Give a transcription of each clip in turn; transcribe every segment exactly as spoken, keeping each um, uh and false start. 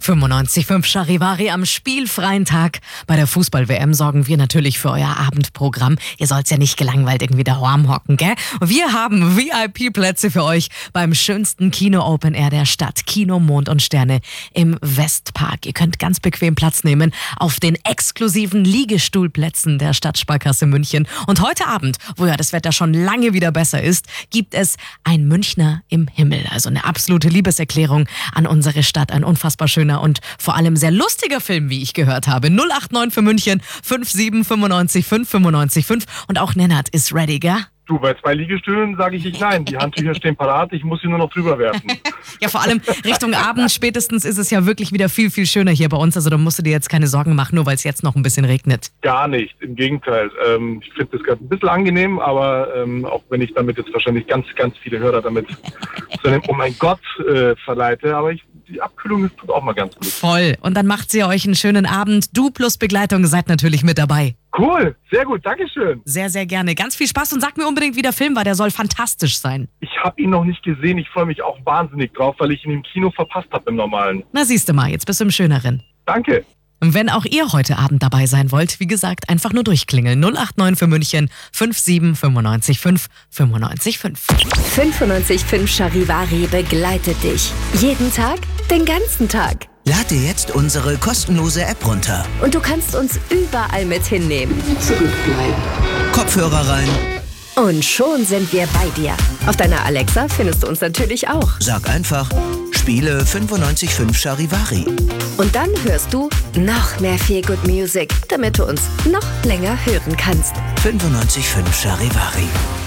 fünfundneunzig Komma fünf Charivari am spielfreien Tag. Bei der Fußball-W M sorgen wir natürlich für euer Abendprogramm. Ihr sollt's ja nicht gelangweilt irgendwie daheim hocken, gell? Wir haben V I P-Plätze für euch beim schönsten Kino-Open Air der Stadt. Kino Mond und Sterne im Westpark. Ihr könnt ganz bequem Platz nehmen auf den exklusiven Liegestuhlplätzen der Stadtsparkasse München. Und heute Abend, wo ja das Wetter schon lange wieder besser ist, gibt es ein Münchner im Himmel. Also eine absolute Liebeserklärung an unsere Stadt. Ein unfassbar schöner und vor allem sehr lustiger Film, wie ich gehört habe. null acht neun für München, fünf sieben fünfundneunzig fünf fünfundneunzig fünf. Und auch Nennert ist ready, gell? Du, bei zwei Liegestühlen sage ich nicht nein. Die Handtücher stehen parat, ich muss sie nur noch drüber werfen. Ja, vor allem Richtung Abend spätestens ist es ja wirklich wieder viel, viel schöner hier bei uns. Also da musst du dir jetzt keine Sorgen machen, nur weil es jetzt noch ein bisschen regnet. Gar nicht, im Gegenteil. Ähm, ich finde das gerade ein bisschen angenehm, aber ähm, auch wenn ich damit jetzt wahrscheinlich ganz, ganz viele Hörer damit zu einem Oh mein Gott äh, verleite, aber ich, die Abkühlung ist tut auch mal ganz gut. Voll. Und dann macht sie euch einen schönen Abend. Du plus Begleitung seid natürlich mit dabei. Cool, sehr gut, dankeschön. Sehr, sehr gerne. Ganz viel Spaß und sag mir unbedingt, wie der Film war. Der soll fantastisch sein. Ich habe ihn noch nicht gesehen. Ich freue mich auch wahnsinnig drauf, weil ich ihn im Kino verpasst habe im Normalen. Na siehst du mal, jetzt bist du im Schöneren. Danke. Und wenn auch ihr heute Abend dabei sein wollt, wie gesagt, einfach nur durchklingeln. null acht neun für München, fünf sieben fünfundneunzig fünf fünfundneunzig fünf. fünfundneunzig Komma fünf Charivari begleitet dich. Jeden Tag, den ganzen Tag. Lad dir jetzt unsere kostenlose App runter. Und du kannst uns überall mit hinnehmen. Zurückbleiben. Kopfhörer rein. Und schon sind wir bei dir. Auf deiner Alexa findest du uns natürlich auch. Sag einfach, spiele fünfundneunzig Komma fünf Charivari. Und dann hörst du noch mehr Feel Good Music, damit du uns noch länger hören kannst. fünfundneunzig Komma fünf Charivari.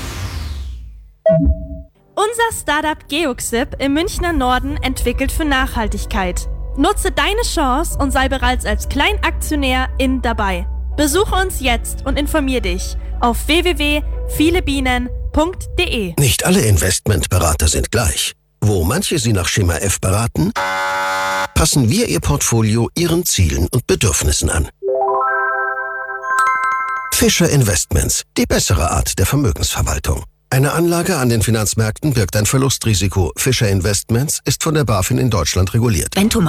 Unser Startup Geoxip im Münchner Norden entwickelt für Nachhaltigkeit. Nutze deine Chance und sei bereits als Kleinaktionär in dabei. Besuche uns jetzt und informier dich auf w w w punkt viele bienen punkt d e. Nicht alle Investmentberater sind gleich. Wo manche Sie nach Schema F beraten, passen wir Ihr Portfolio Ihren Zielen und Bedürfnissen an. Fischer Investments, die bessere Art der Vermögensverwaltung. Eine Anlage an den Finanzmärkten birgt ein Verlustrisiko. Fischer Investments ist von der BaFin in Deutschland reguliert. Wenn